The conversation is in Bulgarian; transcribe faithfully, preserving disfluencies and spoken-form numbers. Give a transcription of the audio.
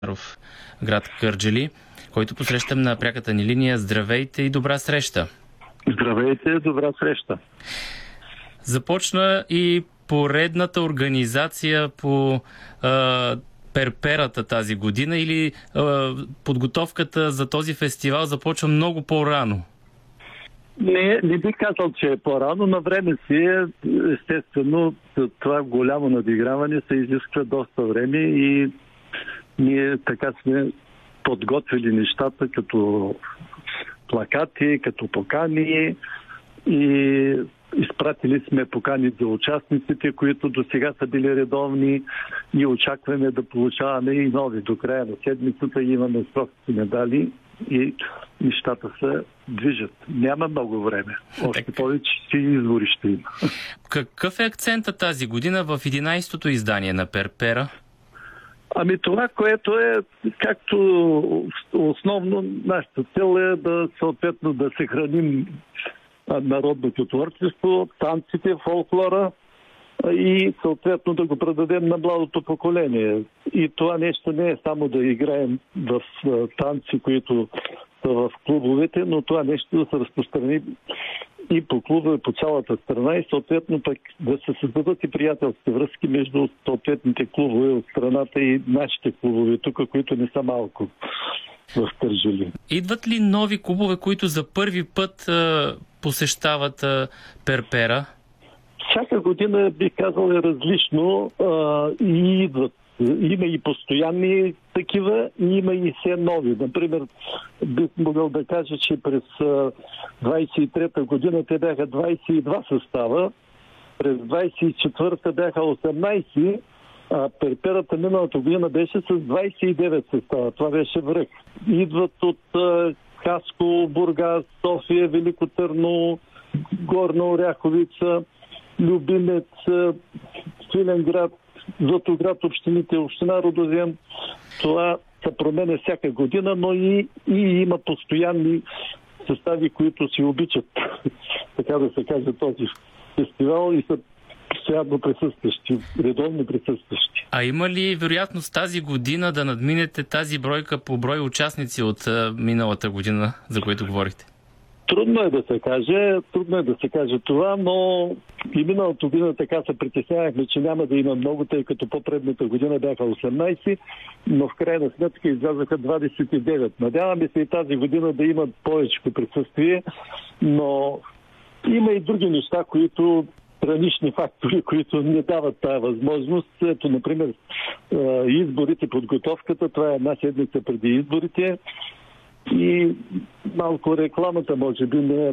в град Кърджали, който посрещам на пряката ни линия. Здравейте и добра среща! Здравейте, добра среща! Започна и поредната организация по а, перперата тази година, или а, подготовката за този фестивал започва много по-рано? Не, не би казал, че е по-рано. На време си е, естествено, това голямо надиграване се изисква доста време и ние така сме подготвили нещата като плакати, като покани и изпратили сме покани за участниците, които до сега са били редовни и очакваме да получаваме и нови. До края на седмицата имаме сроките медали и нещата се движат. Няма много време. Още повече си избори ще има. Какъв е акцентът тази година в единайсетото издание на Перпера? Ами това, което е, както основно нашата цел е да съответно да съхраним народното творчество, танците, фолклора и съответно да го предадем на младото поколение. И това нещо не е само да играем в танци, които са в клубовете, но това нещо да се разпространи и по клубове по цялата страна и съответно пък да се създадат и приятелски връзки между съответните клубове от страната и нашите клубове тук, които не са малко в Кърджали. Идват ли нови клубове, които за първи път а, посещават а, Перпера? Всяка година, бих казал, е различно а, и идват. Има и постоянни такива, и има и все нови. Например, бих могъл да кажа, че през двайсет и трета година те бяха двайсет и два състава, през двайсет и четвърта бяха осемнайсет, а Перперата миналата година беше с двайсет и девет състава. Това беше връх. Идват от Хасково, Бургас, София, Велико Търново, Горна Оряховица, Любимец, Свиленград, Златоград, общините, община Рудозем. Това се променя всяка година, но и, и има постоянни състави, които си обичат, така да се каже, този фестивал и са постоянно присъстващи, редовно присъстващи. А има ли вероятност тази година да надминете тази бройка по брой участници от миналата година, за които говорихте? Трудно е да се каже, трудно е да се каже това, но и миналата година така се притеснявахме, че няма да има много, тъй като по-предната година бяха осемнайсет, но в крайна сметка излязаха двайсет и девет. Надяваме се и тази година да имат повече присъствие, но има и други неща, които странични фактори, които не дават тази възможност. Ето, например, изборите, подготовката, това е една седмица преди изборите и малко рекламата може би не е